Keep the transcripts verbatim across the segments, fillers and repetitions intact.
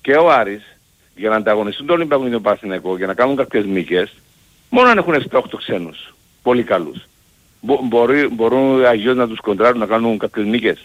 και ο Άρης για να ανταγωνιστούν τον Ολυμπιακό και τον Παναθηναϊκό, για να κάνουν κάποιες νίκες, μόνο αν έχουν επτά οκτώ ξένους, πολύ καλούς. Μπο, μπορεί, μπορούν αγιώς να τους κοντράρουν να κάνουν κάποιες νίκες.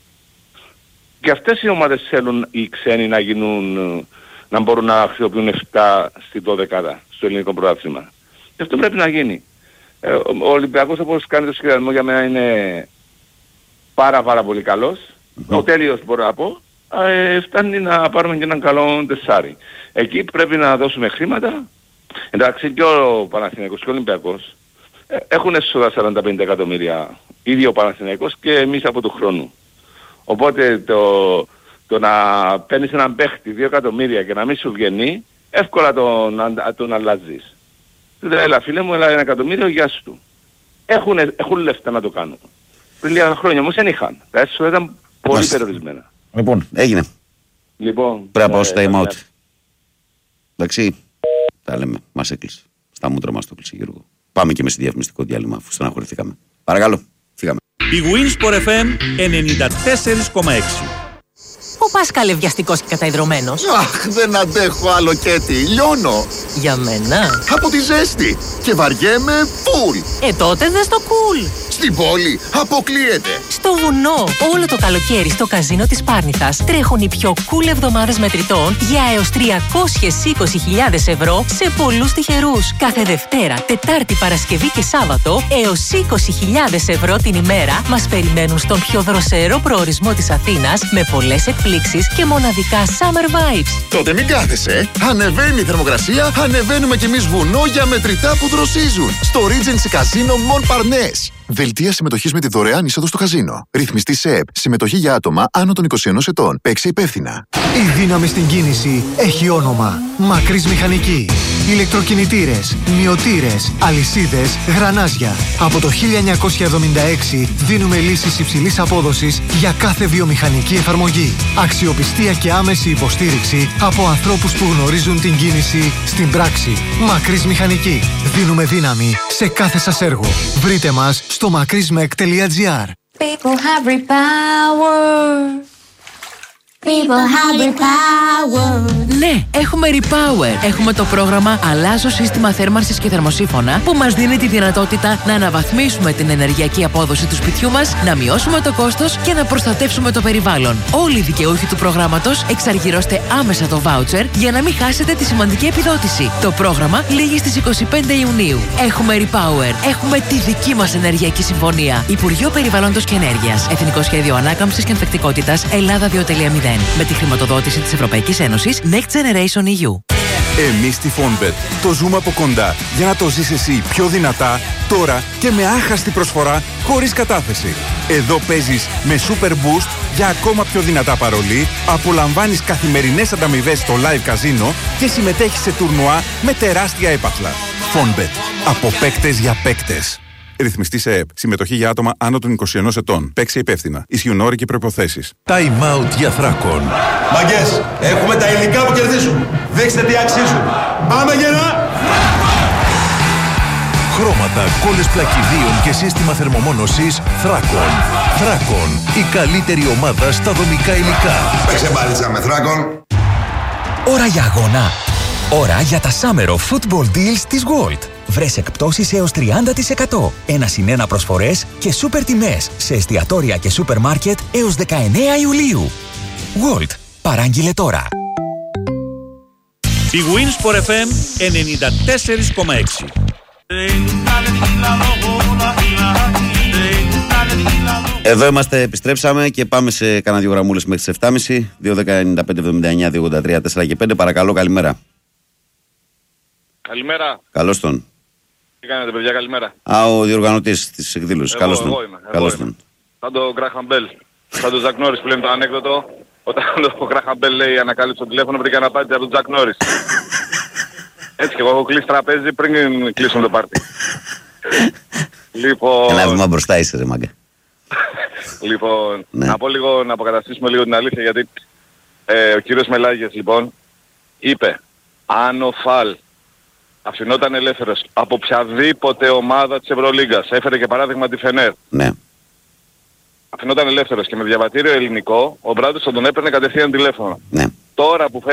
Και αυτές οι ομάδες θέλουν οι ξένοι να γίνουν, να μπορούν να χρησιμοποιούν επτά στη δώδεκα στο ελληνικό πρωτάθλημα. Και αυτό πρέπει να γίνει. Ε, ο, ο Ολυμπιακός, όπως κάνει το σχεδιασμό, για μένα είναι πάρα πάρα πολύ καλός. Mm-hmm. Ο τέλειος μπορώ να πω. Ε, φτάνει να πάρουμε και έναν καλό τεσσάρι. Εκεί πρέπει να δώσουμε χρήματα. Εντάξει, και ο Παναθηναϊκός και ο Ολυμπιακός ε, έχουν έσοδα σαράντα πενήντα εκατομμύρια. Ήδη ο Παναθηναϊκός και εμείς από του χρόνου. Οπότε το, το να παίρνεις έναν παίχτη δύο εκατομμύρια και να μην σου βγαίνει, εύκολα τον, τον αλλάζεις. Έλα φίλε μου, έλα ένα εκατομμύριο, γεια σου. Έχουν, έχουν λεφτά να το κάνουν. Πριν λίγα χρόνια όμως δεν είχαν. Τα έσοδα ήταν πολύ Μάλιστα. περιορισμένα. Λοιπόν, έγινε. Λοιπόν, πρέπει να πάω στο time out. Εντάξει, τα λέμε. Μας έκλεισε. Στα μούτρα μας το έκλεισε, Γιώργο. Πάμε και με στη διαφημιστικό διάλειμμα, αφού στεναχωρηθήκαμε. Παρακαλώ, φύγαμε. Η Winsport εφ εμ ενενήντα τέσσερα κόμμα έξι. Ο Πάσκαλε βιαστικός και καταϊδρωμένος. Αχ, δεν αντέχω άλλο Κέτι, λιώνω. Για μένα. Από τη ζέστη. Και βαριέμαι φουλ. Ε, τότε δες το κουλ. Στην πόλη αποκλείεται. Στο βουνό, όλο το καλοκαίρι στο καζίνο της Πάρνηθας τρέχουν οι πιο cool εβδομάδες μετρητών για έως τριακόσιες είκοσι χιλιάδες ευρώ σε πολλούς τυχερούς. Κάθε Δευτέρα, Τετάρτη, Παρασκευή και Σάββατο έως είκοσι χιλιάδες ευρώ την ημέρα μας περιμένουν στον πιο δροσερό προορισμό της Αθήνας με πολλές εκπλήξεις και μοναδικά summer vibes. Τότε μην κάθεσαι. Ανεβαίνει η θερμοκρασία, ανεβαίνουμε κι εμείς βουνό για μετρητά που δροσίζουν. Στο Regency Casino Montparnasse. Δελτία συμμετοχής με τη δωρεάν είσοδο στο καζίνο. Ρυθμιστή ΣΕΕΠ. Συμμετοχή για άτομα άνω των είκοσι ενός ετών. Παίξε υπεύθυνα. Η δύναμη στην κίνηση έχει όνομα. Μακρύς Μηχανική. Ηλεκτροκινητήρες, μυωτήρες, αλυσίδες, γρανάζια. Από το χίλια εννιακόσια εβδομήντα έξι δίνουμε λύσεις υψηλής απόδοσης για κάθε βιομηχανική εφαρμογή. Αξιοπιστία και άμεση υποστήριξη από ανθρώπους που γνωρίζουν την κίνηση στην πράξη. Μακρύς Μηχανική. Δίνουμε δύναμη σε κάθε σας έργο. Βρείτε μας στο μακρύσμεκ τελεία τζι άρ. People have repower. People have repower. Ναι, έχουμε Repower. Έχουμε το πρόγραμμα Αλλάζω σύστημα θέρμανσης και θερμοσύφωνα που μας δίνει τη δυνατότητα να αναβαθμίσουμε την ενεργειακή απόδοση του σπιτιού μας, να μειώσουμε το κόστος και να προστατεύσουμε το περιβάλλον. Όλοι οι δικαιούχοι του προγράμματος εξαργυρώστε άμεσα το βάουτσερ για να μην χάσετε τη σημαντική επιδότηση. Το πρόγραμμα λήγει στις είκοσι πέντε Ιουνίου. Έχουμε Repower. Έχουμε τη δική μας ενεργειακή συμφωνία. Υπουργείο Περιβάλλοντος και Ενέργειας. Εθνικό Σχέδιο Ανάκαμψης και Ανθεκτικότητας Ελλάδα δύο κόμμα μηδέν. Με τη χρηματοδότηση της Ευρωπαϊκής Ένωσης Next Generation ι γιου. Εμείς στη Fonbet το ζούμε από κοντά για να το ζεις εσύ πιο δυνατά, τώρα και με άχαστη προσφορά χωρίς κατάθεση. Εδώ παίζεις με Super Boost για ακόμα πιο δυνατά παρολί, απολαμβάνεις καθημερινές ανταμοιβές στο live καζίνο και συμμετέχεις σε τουρνουά με τεράστια έπαθλα. Fonbet. Από παίκτες για παίκτες. Ρυθμιστή σε ΕΕΠ. Συμμετοχή για άτομα άνω των είκοσι ενός ετών. Παίξε υπεύθυνα. Ισχύουν όροι και προϋποθέσεις. Time out για Θράκον. Μαγκές, έχουμε τα υλικά που κερδίζουν. Δείξτε τι αξίζουν. Πάμε γερά! Χρώματα, κόλλες πλακιδίων και σύστημα θερμομόνωσης Θράκον. Θράκον. Η καλύτερη ομάδα στα δομικά υλικά. Παίξε μπάλιτσα με Θράκον. Ώρα για αγώνα. Ώρα για τα Summer of Football Deals της Gold. Βρες εκπτώσεις έως τριάντα τοις εκατό. Ένα συν ένα προσφορές και σούπερ τιμές σε εστιατόρια και σούπερ μάρκετ έως δεκαεννέα Ιουλίου. Gold. Παράγγειλε τώρα. Η Winsport εφ εμ ενενήντα τέσσερα κόμμα έξι. Εδώ είμαστε, επιστρέψαμε και πάμε σε κάνα δύο γραμμούλες μέχρι τις επτά και μισή. δύο δέκα ενενήντα πέντε εβδομήντα εννέα δύο ογδόντα τρία τέσσερα και πέντε. Παρακαλώ, καλημέρα. Καλημέρα. Καλώς τον. Τι κάνετε παιδιά, καλημέρα. Α, ο διοργανωτής της εκδήλωσης. Καλώς τον. Καλώς τον. Σαν τον Γκράχαμ Μπέλ. Σαν τον Τζακ Νόρις που λέμε το ανέκδοτο. Όταν ο Γκράχαμ Μπέλ λέει ανακάλυψε το τηλέφωνο, βρήκα ένα πάρτι από τον Τζακ Νόρις. Έτσι και εγώ έχω κλείσει τραπέζι πριν κλείσουμε το πάρτι. Λοιπόν... Ένα βήμα μπροστά είσαι ρε μάγκα. Λοιπόν, ναι. να πω λίγο, να αποκαταστήσουμε λίγο την αλήθεια γιατί ε, ο κύριος Μελάγιας λοιπόν είπε αν ο Φαλ αφινόταν ελεύθερος από οποιαδήποτε ομάδα της Ευρωλίγκας, έφερε και παράδειγμα τη Φενέρ. Ναι. Αφινόταν ελεύθερος και με διαβατήριο ελληνικό, ο Μπράντος θα τον έπαιρνε κατευθείαν τηλέφωνο. Ναι. Τώρα που